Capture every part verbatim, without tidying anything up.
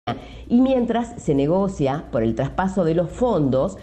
Y mientras se negocia por el traspaso de los fondos,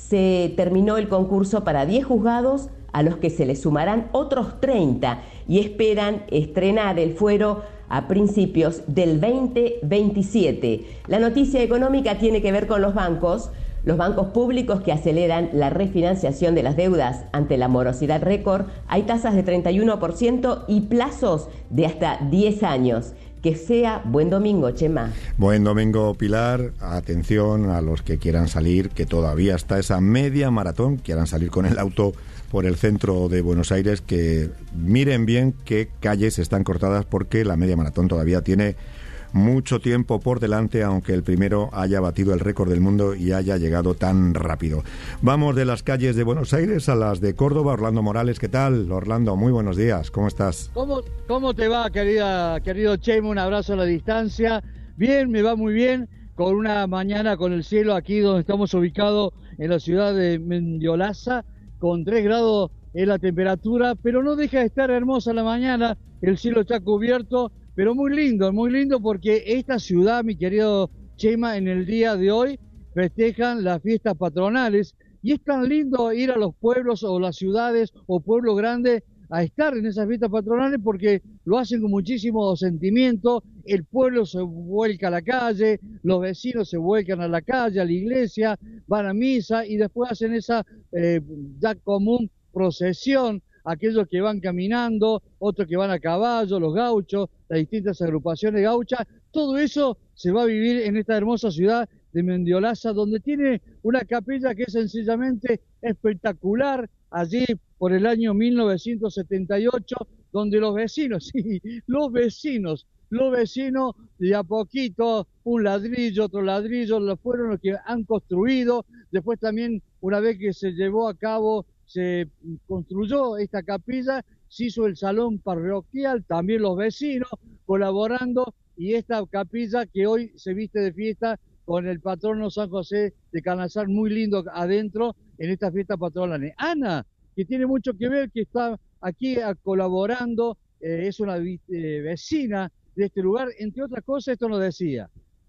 se terminó el concurso para diez juzgados a los que se les sumarán otros treinta y esperan estrenar el fuero a principios del veinte veintisiete. La noticia económica tiene que ver con los bancos, los bancos públicos que aceleran la refinanciación de las deudas ante la morosidad récord. Hay tasas de treinta y uno por ciento y plazos de hasta diez años. Que sea buen domingo, Chema. Buen domingo, Pilar. Atención a los que quieran salir, que todavía está esa media maratón, quieran salir con el auto por el centro de Buenos Aires, que miren bien qué calles están cortadas, porque la media maratón todavía tiene mucho tiempo por delante, aunque el primero haya batido el récord del mundo y haya llegado tan rápido. Vamos de las calles de Buenos Aires a las de Córdoba. Orlando Morales, ¿qué tal? Orlando, muy buenos días, ¿cómo estás? ¿Cómo, cómo te va, querida, querido Chema? Un abrazo a la distancia. Bien, me va muy bien, con una mañana con el cielo aquí donde estamos ubicados en la ciudad de Mendiolaza, con tres grados en la temperatura, pero no deja de estar hermosa la mañana, el cielo está cubierto, pero muy lindo, muy lindo, porque esta ciudad, mi querido Chema, en el día de hoy festejan las fiestas patronales y es tan lindo ir a los pueblos o las ciudades o pueblos grandes a estar en esas fiestas patronales, porque lo hacen con muchísimo sentimiento. El pueblo se vuelca a la calle, los vecinos se vuelcan a la calle, a la iglesia, van a misa y después hacen esa eh, ya común procesión, aquellos que van caminando, otros que van a caballo, los gauchos, las distintas agrupaciones gauchas. Todo eso se va a vivir en esta hermosa ciudad de Mendiolaza, donde tiene una capilla que es sencillamente espectacular, allí por el año mil novecientos setenta y ocho, donde los vecinos, sí, los vecinos, los vecinos de a poquito, un ladrillo, otro ladrillo, los fueron los que han construido. Después también, una vez que se llevó a cabo, se construyó esta capilla, se hizo el salón parroquial, también los vecinos colaborando, y esta capilla que hoy se viste de fiesta con el patrono San José de Calazán, muy lindo adentro en esta fiesta patronal. Ana, que tiene mucho que ver, que está aquí colaborando, eh, es una eh, vecina de este lugar, entre otras cosas, esto nos decía.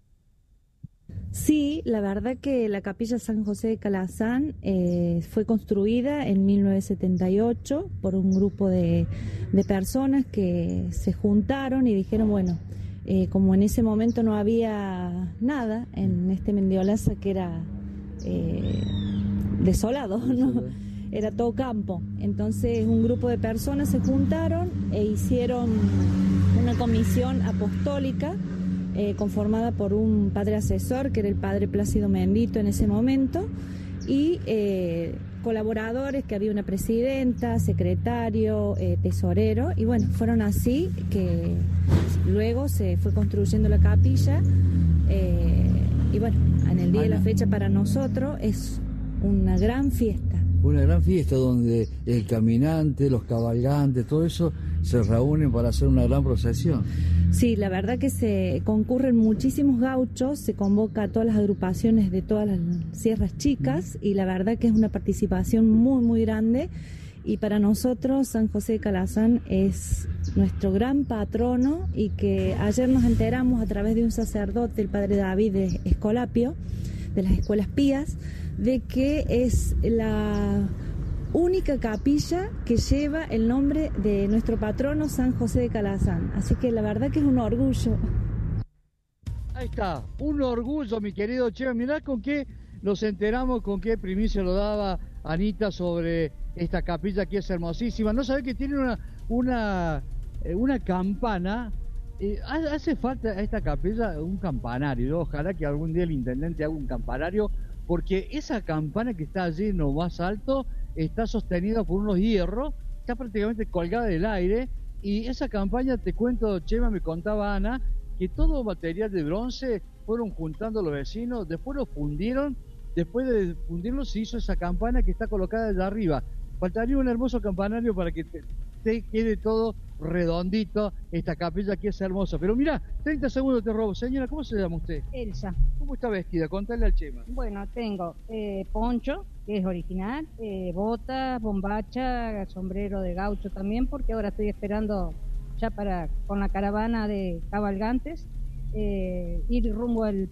Sí, la verdad que la capilla San José de Calazán eh, fue construida en mil novecientos setenta y ocho por un grupo de, de personas que se juntaron y dijeron, bueno, eh, como en ese momento no había nada en este Mendiolaza, que era eh, desolado, ¿no? Era todo campo. Entonces un grupo de personas se juntaron e hicieron una comisión apostólica eh, conformada por un padre asesor, que era el padre Plácido Mendito en ese momento, y eh, colaboradores, que había una presidenta, secretario, eh, tesorero, y bueno, fueron así que luego se fue construyendo la capilla, eh, y bueno, en el día de la fecha para nosotros es una gran fiesta. Una gran fiesta donde el caminante, los cabalgantes, todo eso se reúnen para hacer una gran procesión. Sí, la verdad que se concurren muchísimos gauchos, se convoca a todas las agrupaciones de todas las sierras chicas y la verdad que es una participación muy, muy grande. Y para nosotros San José de Calazán es nuestro gran patrono, y que ayer nos enteramos a través de un sacerdote, el padre David de Escolapio, de las escuelas pías, de que es la única capilla que lleva el nombre de nuestro patrono San José de Calazán. Así que la verdad que es un orgullo. Ahí está, un orgullo, mi querido Chema. Mirá con qué nos enteramos, con qué primicia lo daba Anita sobre esta capilla que es hermosísima. No sabés que tiene una, una, una campana. Eh, hace falta a esta capilla un campanario. Ojalá que algún día el intendente haga un campanario, porque esa campana que está allí en lo más alto está sostenida por unos hierros, está prácticamente colgada del aire, y esa campaña, te cuento, Chema, me contaba Ana, que todo material de bronce fueron juntando los vecinos, después lo fundieron, después de fundirlo se hizo esa campana que está colocada allá arriba. Faltaría un hermoso campanario para que te, te quede todo redondito, esta capilla que es hermosa. Pero mira, treinta segundos te robo. Señora, ¿cómo se llama usted? Elsa. ¿Cómo está vestida? Contale al Chema. Bueno, tengo eh, poncho, que es original, eh, botas, bombacha, sombrero de gaucho también, porque ahora estoy esperando ya para con la caravana de cabalgantes. eh, ir rumbo al